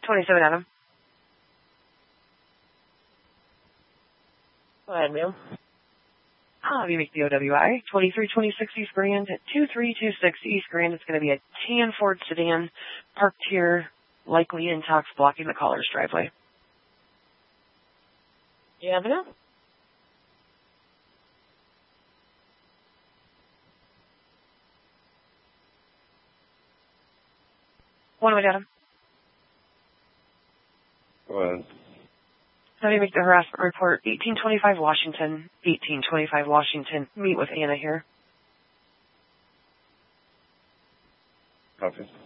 27 Adam. Go ahead, ma'am. You make the OWI, 2326 East Grand, 2326 East Grand. It's going to be a tan Ford sedan, parked here, likely in tox, blocking the caller's driveway. You have enough? One way, Adam. Go ahead. How do you make the harassment report? 1825 Washington, 1825 Washington. Meet with Anna here. Copy.